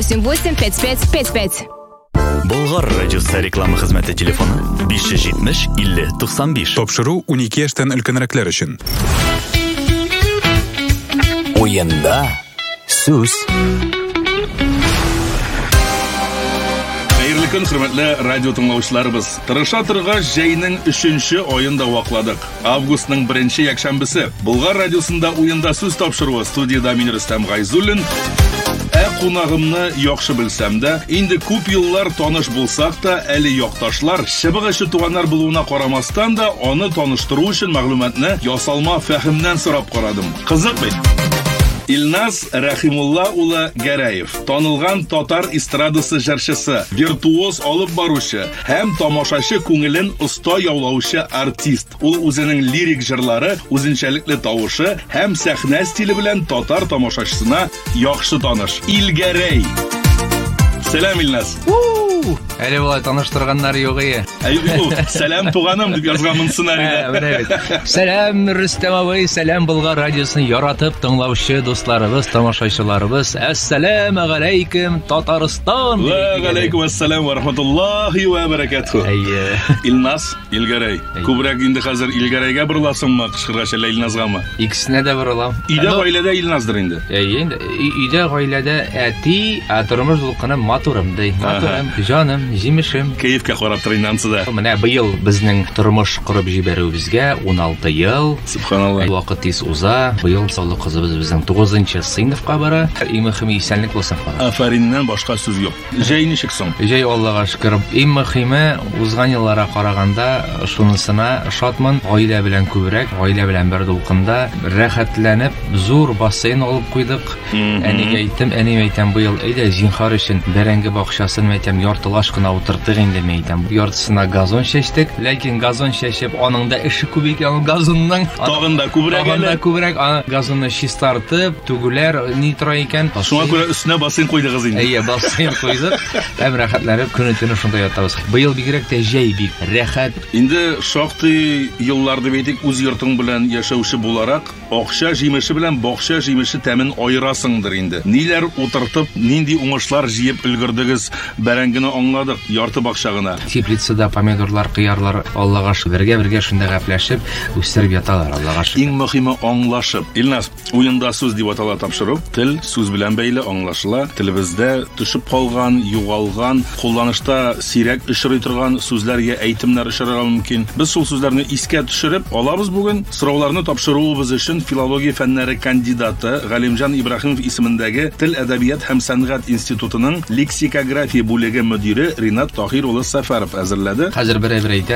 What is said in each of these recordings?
288-5555. Болгар радиосы реклама хезмәте телефоны 570-50-95. Тапшыру 12 яшьтән өлкәнрәкләр өчен. Уенда сүз. Хәерле көн, хөрмәтле радио тыңлаучыларыбыз. Тырыша торгач, җәйнең 3нче аенда вакладык. Августның 1нче якшәмбесе. Болгар радиосында уенда сүз тапшыруы. Студияда мин Рөстәм Гайзуллин. Кунагымны яхшы белсәм дә, инде күп еллар таныш булсак та, әле якташлар, чыбыгычы туганнар булуына карамастан да, аны таныштыру өчен мәгълүматны ясалма фәһемнән сорап карадым. Кызык бит. Илназ Рахимулла улы Гәрәев, танылган татар эстрадасы җырчысы, виртуоз алып баручы һәм тамашачы күңелен оста яулаучы артист. Ул үзенең лирик җырлары, үзенчәлекле тавышы һәм сәхнә стиле белән татар тамашачысына яхшы таныш. Илгәрәй. Сәлам, Илназ. Әле болай таныштырганнар юк ие. Сәлам туганым дип язганмын сценарийда. Сәлам Рөстәм абый, сәлам Болгар радиосын яратып тыңлаучы дусларыбыз, тамашачыларыбыз. Әссәламу алейкум Татарстан. Ва алейкум ассалам ва рахматуллахи ва баракатуху. Илназ, Илгәрәй. Күбрәк инде хәзер Илгәрәйгә борыласыңмы, кышкыргач әле Илназгамы? Икесенә дә борылам. Өйдә гаиләдә Илназдыр инде. Инде өйдә гаиләдә әти, тормыш дулкыны матурым ди. Матурым, җаным, җимешем. Кәефкә карап тор иннансыда. Менә быел безнең тормыш корып җибәрүебезгә 16 ел. Субханалла. Вакыт тиз уза. Быел саулык кызыбыз безнең 9нчы сыйныфка бара. Иң мөһиме исәнлек булсын. Афариннән башка сүз юк. Җәй ничек соң? Җәй Аллага шөкер. Иң мөһиме узган елларга караганда шунысына шатман. Гаилә белән күбрәк, гаилә белән бер дулкында рәхәтләнеп, зур бассейн алып куйдык. Әнигә әйтәм быел әйдә җинхар өчен бәрәңге бакчасын әйтәм яртылаш кына утыртык инде әйтәм. Яртысына газон чәчтек, ләкин газон чәчеп аның да эше күп икән газонның. Тагын да күбрәк газонны чистартып, түгүләр ни тора икән. Шуңа күрә өстенә бассейн куйдыгыз инде. Әйе, бассейн куйдык. Һәм рәхәтләнеп көн-төн шунда ятабыз. Быел бигрәк тә җәй бик рәхәт. Инде шактый еллар дип әйтик, үз йортың белән яшәүче буларак, акча җимеше белән бакча җимеше тәмен аерасыңдыр инде. Ниләр утыртып, нинди уңышлар җыеп өлгердегез? Бәрәңгене аңладык, ярты бакча гына. Теплицада помидорлар, кыярлар Аллага шөкер, бергә шунда гапләшеп үстереп яталар Аллага шөкер. Иң мөһиме аңлашып. Илназ, уенда сүз дип атала тапшыру. Тел сүз белән бәйле аңлашыла. Телебездә төшеп калган, югалган, кулланышта сирәк очрый торган сүзләргә әйтемнәр очрарга мөмкин. Без шул сүзләрне искә төшереп алабыз бүген. Сорауларны тапшыруыбыз өчен филология фәннәре кандидаты Галимҗан Ибраһимов исемендәге Тел, әдәбият һәм сәнгать институтының лексикография бүлеге мөдире Ринат Таһир улы Сәфәров әзерләде. Хәзер бер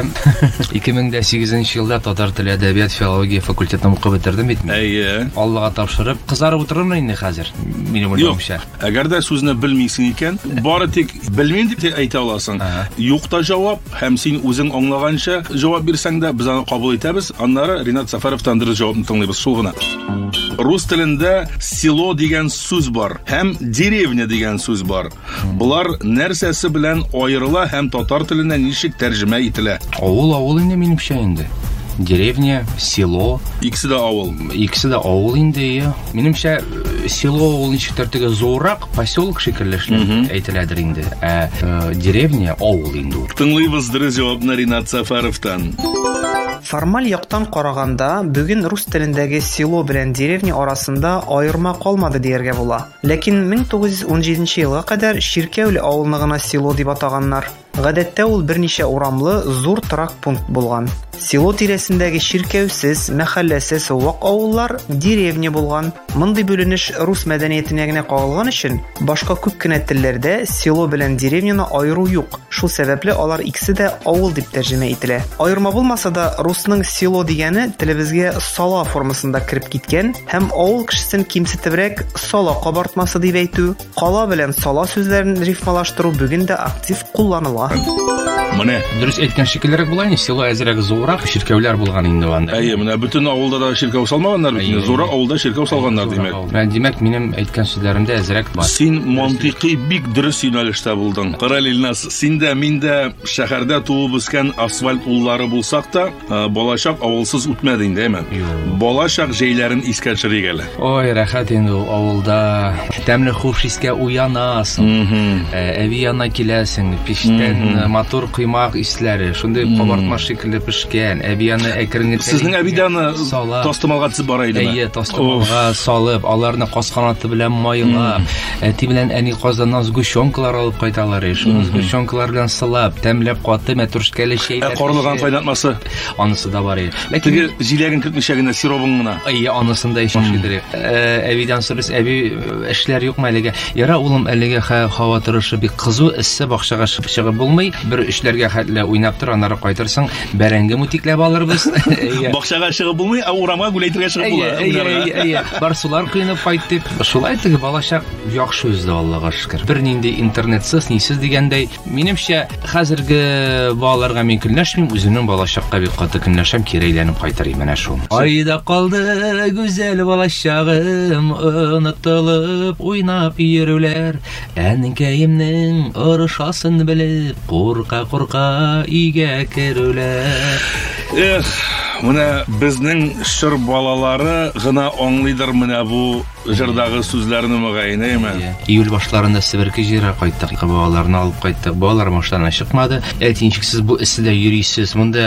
2008 елда татар теле, әдәбият, филология факультетын укып бетердем бит. Әйе. Аллага тапшырып, кызарып утырырмын инде хәзер. Минем уйлавымча. Әгәр дә сүзне белмисең икән, бары тик белмим дип әйтә аласың. Юк та җавап, һәм син үзең аңлаганча җавап бирсәң дә без аны кабул итәбез. Аннары Ринат Сәфәровтан дөрес җавапны тыңлыйбыз, шул гына. Рус телендә село дигән сүз бар һәм деревня дигән сүз бар. Булар нәрсәсе белән аерыла һәм татар теленә ничек тәрҗемә ителә? Авыл инде минемчә инде. Деревня, село. Икесе дә авыл. Икесе дә авыл инде. Минемчә село авыл ничектер теге зуррак, поселок шикелле әйтеләдер инде. Деревня авыл инде. Тыңлыйбыз дөрес җавапны Ринат Сәфәровтан. Формаль яктан караганда, бүген рус телендәге село белән деревня арасында аерма калмады дияргә була. Ләкин 1917 елга кадәр Ширкәүле авылны гына село дип атаганнар. Гадәттә ул берничә урамлы зур торак пункт булган. Село тирәсендәге ширкәүсез, мәхәлләсез вак авыллар деревня булган. Мондый бүленеш рус мәдәниятенә генә кагылган өчен, башка күп кенә телләрдә село белән деревняны аеру юк. Шул сәбәпле алар икесе дә авыл дип тәрҗемә ителә. Аерма булмаса да, русның село дигәне телебезгә сала формасында кирип киткән һәм авыл кешесен кимсетебрәк сала кабартмасы дип әйтү, кала белән сала сүзләрен рифмалаштыру бүген дә актив кулланыла. Менә. Дөрес әйткән шикеллерәк була инде, село әзрәк зуррак, ширкәүләр булган инде анда. Менә бөтен авылда да ширкәү салмаганнар бит. Зуррак авылда ширкәү салганнар димәк. Димәк, минем әйткән сүзләремдә әзрәк бар. Син мантыйкый бик дөрес юнәлештә булдың. Кырал Илнас, син дә, мин дә шәһәрдә туып үскән асфальт уллары булсак та, балачак авылсыз үтмәде инде, әмма. Балачак җәйләрен искә төшерик әле. Ой, рәхәт инде ул авылда. Тәмле хуш искә уянасың. Әби янына киләсең, пештән матур кыймак исләре, шундый кабартма шикелле пешкән. Әби аны әкрен генә Сезнең әбидәне тастымалга тизеп бара идеме? Тастымалга салып, аларны касканаты белән майлап, әти белән әни Казаннан сгущенкалар алып кайталар. Шуны сгущенкалар белән сылап, тәмләп каты мәтрүшкәле чәйләр. Карлыган кайнатмасы. Анысы да бар иде. Ләкин җиләген кертмичә генә сиробың гына. Анысында ишешидер. Әбидән сорыс, әби эшләр юкмы әлегә? Яра улым, әлегә һава торышы бик кызу, эссе бакчага чыгып булмый. Бер эшләргә хәтле уйнап тор, аннары кайтырсың, бәрәңге мутикләп алырбыз. Бакчага чыгып булмый, урамга гүләйтергә чыгып була. Бар сулар кыйнап кайтып. Шулай теге балачак яхшы үзде, Аллага шөкер. Бер нинди интернетсыз, нисез дигәндәй, минемчә хәзерге балаларга мин көнләшмим, үземнең балачакка бик каты көнләшәм, кирәйләнеп кайтырым менә шул. Айда калды гүзәл балачагым, онытылып уйнап йөрүләр, әнкәемнең орышасын белеп, курка-курка өйгә керүләр. Менә безнең шыр балалары гына аңлыйдыр менә бу җырдагы сүзләрне мөгаенеме? Июль башларында Себерке җиргә кайттык, балаларны алып кайттык. Балалар маштан чыкмады. Әтинчексез бу исседә йөрисез. Монда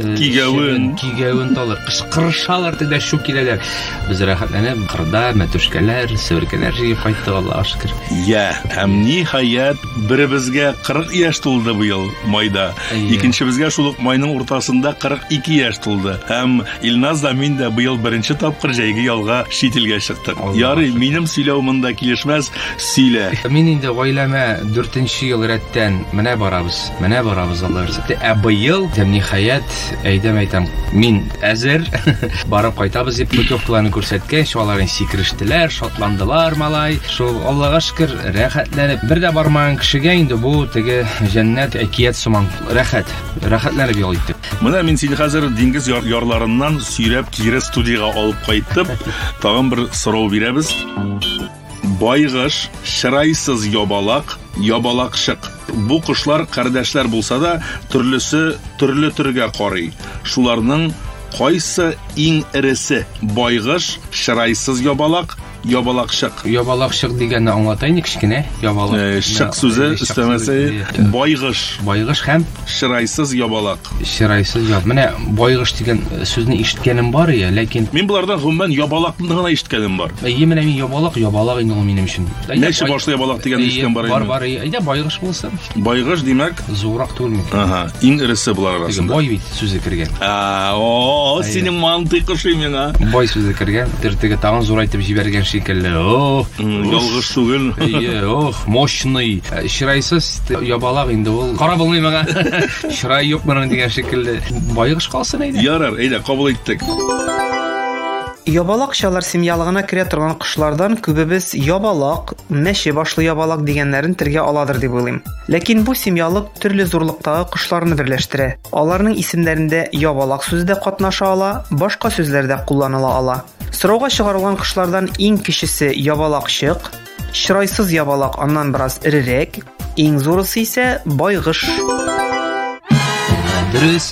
кигәвен талыр. Кышкырышалар тегә шу киләләр. Без рәхәтләнеп кырда мәтрүшкәләр, Себеркеләр җыеп кайттык, Аллага шөкер. Һәм ниһаять беребезгә 40 яшь тулды бу ел майда. Икенчебезгә шул ук майның уртасында 42 яшь тулды. Һәм Илназ да, мин дә бу ел беренче тапкыр җәйге ялга шителгә чыктык. Ярый, минем сөйләвемдә килешмәс, сөйлә. Мин инде гаиләмә 4нче ел рәттән менә барабыз, Аллага рәхмәте. Бу ел ниһаять әйтәм, мин әзер барып кайтабыз дип путевкаларны күрсәткәч, алар сикерештеләр, шатландылар, малай. Шул Аллага шөкер, рәхәтләнеп. Бер дә бармаган кешегә инде бу теге җәннәт әкият сыман рәхәтләнеп ял иттек. Менә мин сине хәзер диңгез ярларыннан сөйрәп кире студиягә алып кайттым. Тагын бер сорау бирәбез. Байгыш, шырайсыз ябалакшык. Бу кошлар кардәшләр булса да, төрлесе төрле төргә карый. Шуларның кайсы иң иресе? Байгыш, шырайсыз ябалакшык. Ябалакшык дигәнне аңлатайын кичкенә. Шык сүзе өстәмәсе байгыш һәм шырайсыз ябалак. Менә байгыш дигән сүзне ишеткәнем бар я, ләкин мин булардан гомумән ябалакны гына ишеткәнем бар. Менә мин ябалак инде ул минем өчен. Нәче башлы ябалак дигән ишеткән бар инде. Бар, әйдә байгыш булсын. Байгыш димәк зурак түгелме? Иң иресе булар арасында. Бай бит сүзе кергән. Синең мантыйкы шуй миңа. Бай сүзе кергән. Тиртеге тагын зурайтып җибәргән шикелле. Ялгыш түгел. Мощный. Шырайсыз ябалак инде ул. Кара булмый миңа. Шырай юк моның дигән шикелле. Байгыш калсын әйдә. Ярар, әйдә, кабул иттек. Ябалакчалар семьялыгына керә торган кошлардан күбебез ябалак, мәче башлы ябалак дигәннәрен телгә аладыр дип уйлыйм. Ләкин бу семьялык төрле зурлыктагы кошларны берләштерә. Аларның исемнәрендә ябалак сүзе дә катнаша ала, башка сүзләр дә кулланыла ала. Сорауга чыгарылган кошлардан иң кечесе ябалакчык, чырайсыз ябалак аннан бераз ирерәк, иң зурысы исә байгыш. Дөрес.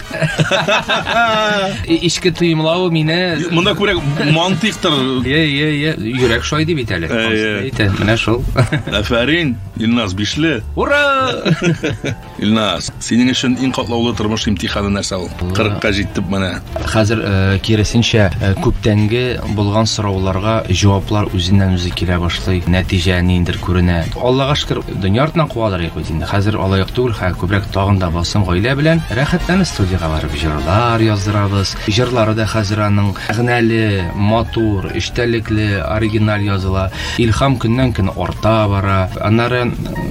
Ишке тыймлау мине. Монда күрә мантыктыр. Йөрәк шай дип бит әле. Менә шул. Афарин, Илназ бишле. Ура! Илназ, синең өчен иң катлаулы тормыш имтиханы нәрсә ул? 40-ка җиттеп менә. Хәзер киресенчә күптәнге булган сорауларга җаваплар үзеннән үзе килә башлый. Нәтиҗә ниндер күренә. Аллага шөкер, дөнья артыннан куалар икән инде. Хәзер алай түгел, күбрәк тагын да басым гаилә белән рәхәтләнеп студиягә барып җырлар яздырабыз. Җырлары да хәзер аның мәгънәле, матур, эчтәлекле, оригинал языла. Илһам көннән-көн арта бара. Аннары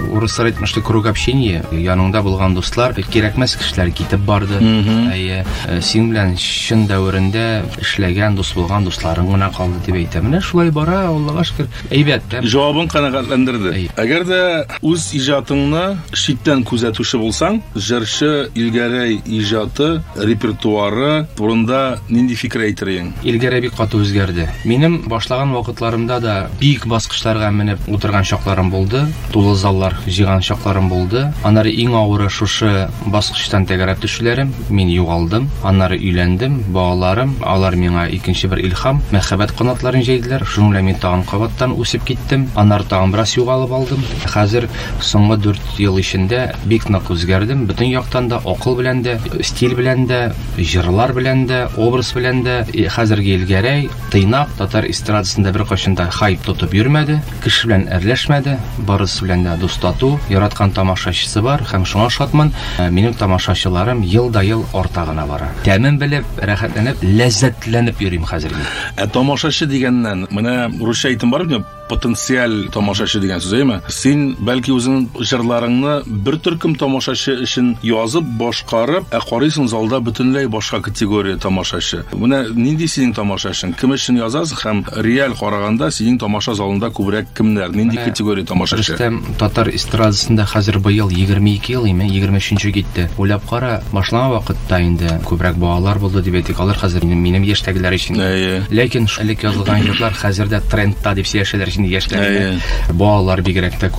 урыслар әйтмешли, круг общения, яныңда булган дуслар кирәкмәс кешеләр китеп барды. Син белән чын дәверендә эшләгән дус булган дусларың гына калды дип әйтәм. Менә шулай бара, Аллага шөкер. Әйбәт. Җавабын канәгатьләндерде. Әгәр дә үз иҗатыңны читтән күзәтүче булсаң, җырчы Илгәрәй иҗаты, репертуары турында нинди фикер әйтерең? Илгәрәй бик каты үзгәрде. Минем башлаган вакытларымда да бик баскычларга менеп утырган чакларым булды, тулы заллар җыйган чакларым булды. Аннары иң авыры шушы баскычтан тәгәрәп төшүләрем, мин югалдым. Аннары өйләндем, балаларым, алар миңа икенче бер илһам, мәхәббәт канатларын җәйделәр. Шуның белән мин тагын кабаттан үсеп киттем. Аннары тагын бераз югалып алдым. Хәзер соңгы 4 ел эчендә бик нык үзгәрдем. Бөтен яктан да, акыл белән дә, стиль белән дә, җырлар белән дә, образ белән дә. Хәзерге Илгәрәй тыйнак татар эстрадасында бер кашында хайп тотып йөрмәде, кеше белән әрләшмәде, барысы белән дә дустату, яраткан тамашачысы бар һәм шуңа шатмын. Минем тамашачыларым елда-ел арта гына бара. Тәмен белеп, рәхәтләнеп, ләззәтләнеп йөрим хәзерге. Тамашачы дигәннән, менә русча әйтем бар бит, потенциаль тамашачы дигән сүз әйме? Син бәлки үзең җырларыңны бер төркем тамашачы өчен язып, башкарып, карыйсың залда бөтенләй башка категория тамашачы. Менә нинди синең тамашачың? Кем өчен язасың һәм реаль караганда синең тамаша залында күбрәк кемнәр? Нинди категория тамашачы? Рөстәм татар эстрадасында хәзер быел 22 ел име, 23-нче китте. Уйлап кара, башлаган вакытта инде күбрәк балалар булды дип әйтик. Алар хәзер минем яшьтәгеләр өчен. Ләкин элек язылган җырлар хәзердә трендта дип сөйләшәләр инде яшьләргә. Балалар бигрәк тә